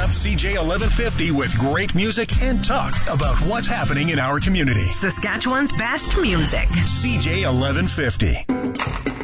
a.m. CJ 1150 with great music and talk about what's happening in our community. Saskatchewan's best music. CJ 1150.